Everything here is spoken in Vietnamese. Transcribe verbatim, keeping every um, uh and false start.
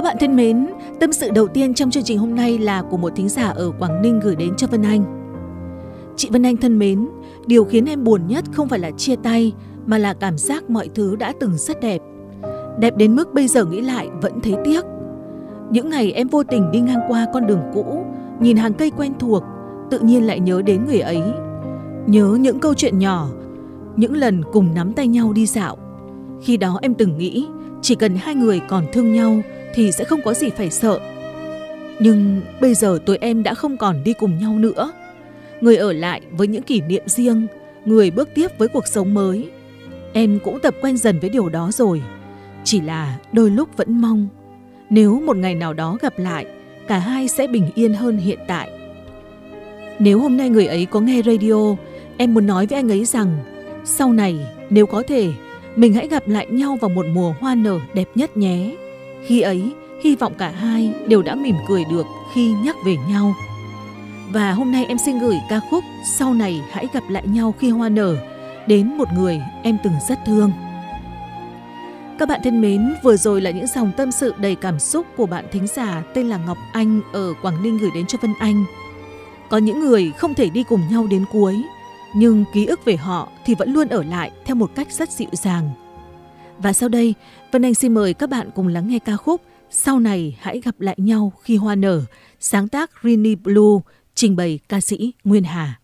Các bạn thân mến, tâm sự đầu tiên trong chương trình hôm nay là của một thính giả ở Quảng Ninh gửi đến cho Vân Anh. Chị Vân Anh thân mến, điều khiến em buồn nhất không phải là chia tay mà là cảm giác mọi thứ đã từng rất đẹp. Đẹp đến mức bây giờ nghĩ lại vẫn thấy tiếc. Những ngày em vô tình đi ngang qua con đường cũ, nhìn hàng cây quen thuộc, tự nhiên lại nhớ đến người ấy. Nhớ những câu chuyện nhỏ, những lần cùng nắm tay nhau đi dạo. Khi đó em từng nghĩ chỉ cần hai người còn thương nhau thì sẽ không có gì phải sợ. Nhưng bây giờ tụi em đã không còn đi cùng nhau nữa. Người ở lại với những kỷ niệm riêng, người bước tiếp với cuộc sống mới. Em cũng tập quen dần với điều đó rồi. Chỉ là đôi lúc vẫn mong nếu một ngày nào đó gặp lại, cả hai sẽ bình yên hơn hiện tại. Nếu hôm nay người ấy có nghe radio, em muốn nói với anh ấy rằng sau này nếu có thể, mình hãy gặp lại nhau vào một mùa hoa nở đẹp nhất nhé. Khi ấy, hy vọng cả hai đều đã mỉm cười được khi nhắc về nhau. Và hôm nay em xin gửi ca khúc Sau này hãy gặp lại nhau khi hoa nở đến một người em từng rất thương. Các bạn thân mến, vừa rồi là những dòng tâm sự đầy cảm xúc của bạn thính giả tên là Ngọc Anh ở Quảng Ninh gửi đến cho Vân Anh. Có những người không thể đi cùng nhau đến cuối, nhưng ký ức về họ thì vẫn luôn ở lại theo một cách rất dịu dàng. Và sau đây, Vân Anh xin mời các bạn cùng lắng nghe ca khúc Sau này hãy gặp lại nhau khi hoa nở, sáng tác Rini Blue, trình bày ca sĩ Nguyên Hà.